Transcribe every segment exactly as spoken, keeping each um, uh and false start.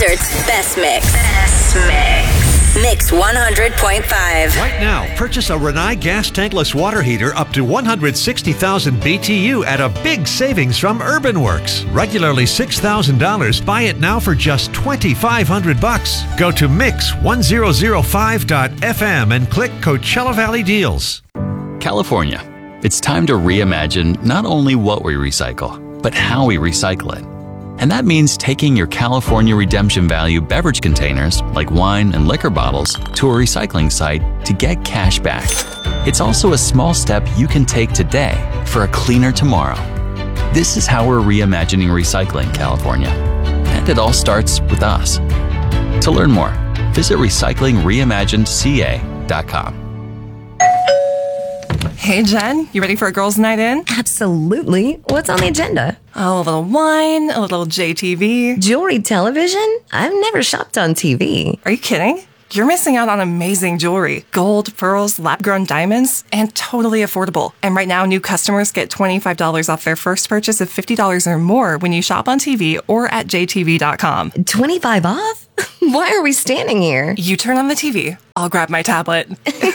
concert's best mix. Best mix. Mix one hundred point five. Right now, purchase a Rinnai gas tankless water heater up to one hundred sixty thousand B T U at a big savings from UrbanWorks. Regularly six thousand dollars. Buy it now for just twenty-five hundred bucks. Go to mix one thousand five dot f m and click Coachella Valley Deals. California. It's time to reimagine not only what we recycle, but how we recycle it. And that means taking your California Redemption Value beverage containers, like wine and liquor bottles, to a recycling site to get cash back. It's also a small step you can take today for a cleaner tomorrow. This is how we're reimagining recycling California. And it all starts with us. To learn more, visit recycling reimagined c a dot com. Hey, Jen, you ready for a girls' night in? Absolutely. What's on the agenda? Oh, a little wine, a little J T V. Jewelry television? I've never shopped on T V. Are you kidding? You're missing out on amazing jewelry. Gold, pearls, lab-grown diamonds, and totally affordable. And right now, new customers get twenty-five dollars off their first purchase of fifty dollars or more when you shop on T V or at j t v dot com. twenty-five off? Why are we standing here? You turn on the T V. I'll grab my tablet.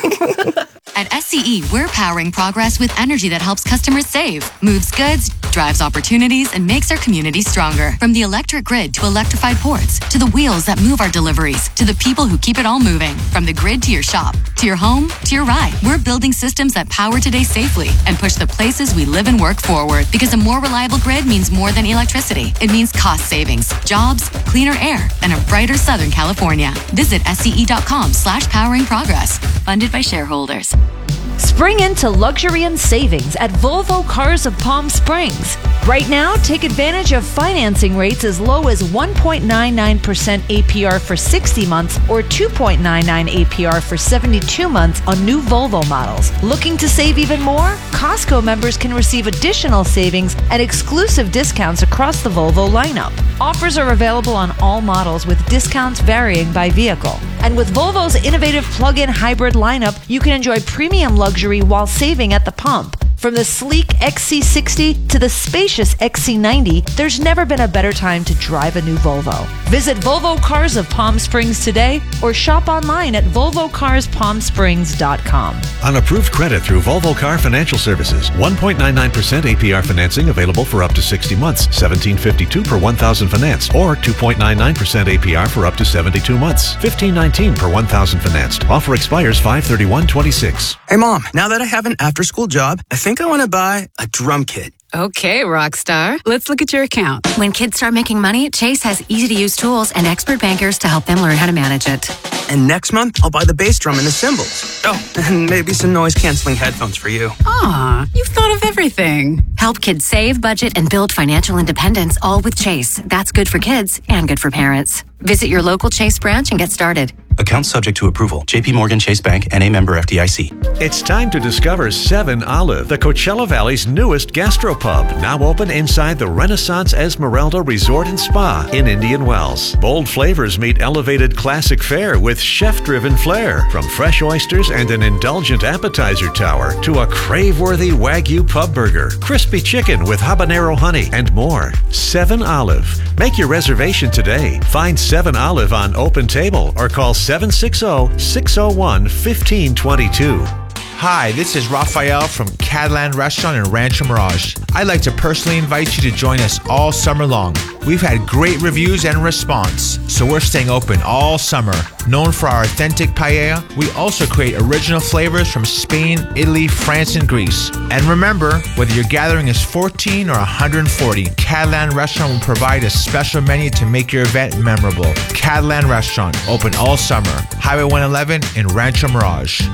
At S C E, we're powering progress with energy that helps customers save, moves goods, drives opportunities, and makes our community stronger. From the electric grid to electrified ports, to the wheels that move our deliveries, to the people who keep it all moving. From the grid to your shop, to your home, to your ride. We're building systems that power today safely and push the places we live and work forward. Because a more reliable grid means more than electricity. It means cost savings, jobs, cleaner air, and a brighter Southern California. Visit S C E dot com slash powering progress. Funded by shareholders. Spring into luxury and savings at Volvo Cars of Palm Springs. Right now, take advantage of financing rates as low as one point nine nine percent A P R for sixty months or two point nine nine A P R for seventy-two months on new Volvo models. Looking to save even more? Costco members can receive additional savings and exclusive discounts across the Volvo lineup. Offers are available on all models with discounts varying by vehicle. And with Volvo's innovative plug-in hybrid lineup, you can enjoy premium luxury while saving at the pump. From the sleek X C sixty to the spacious X C ninety, there's never been a better time to drive a new Volvo. Visit Volvo Cars of Palm Springs today or shop online at volvo cars palm springs dot com. On approved credit through Volvo Car Financial Services. one point nine nine percent A P R financing available for up to sixty months. seventeen fifty-two per one thousand financed. Or two point nine nine percent A P R for up to seventy-two months. fifteen nineteen per one thousand financed. Offer expires five thirty-one twenty-six. Hey, Mom, now that I have an after-school job, I think I want to buy a drum kit. Okay, Rockstar. Let's look at your account. When kids start making money, Chase has easy-to-use tools and expert bankers to help them learn how to manage it. And next month, I'll buy the bass drum and the cymbals. Oh, and maybe some noise-canceling headphones for you. Aw, you've thought of everything. Help kids save, budget, and build financial independence, all with Chase. That's good for kids and good for parents. Visit your local Chase branch and get started. Account subject to approval. J P Morgan Chase Bank, N A member F D I C. It's time to discover Seven Olive, the Coachella Valley's newest gastropub, now open inside the Renaissance Esmeralda Resort and Spa in Indian Wells. Bold flavors meet elevated classic fare with chef-driven flair. From fresh oysters and an indulgent appetizer tower to a crave-worthy Wagyu pub burger, crispy chicken with habanero honey, and more. Seven Olive. Make your reservation today. Find Seven Olive on Open Table or call seven six zero, six zero one, one five two two. Hi, this is Raphael from Catalan Restaurant in Rancho Mirage. I'd like to personally invite you to join us all summer long. We've had great reviews and response, so we're staying open all summer. Known for our authentic paella, we also create original flavors from Spain, Italy, France, and Greece. And remember, whether your gathering is fourteen or one hundred forty, Catalan Restaurant will provide a special menu to make your event memorable. Catalan Restaurant, open all summer. Highway one eleven in Rancho Mirage.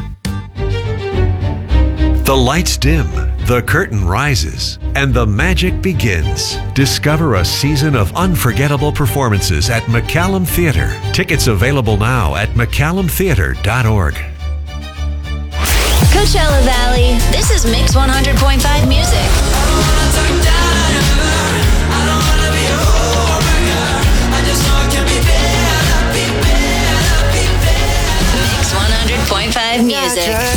The lights dim, the curtain rises, and the magic begins. Discover a season of unforgettable performances at McCallum Theatre. Tickets available now at mccallum theatre dot org. Coachella Valley, this is Mix one hundred point five music. Mix one hundred point five music.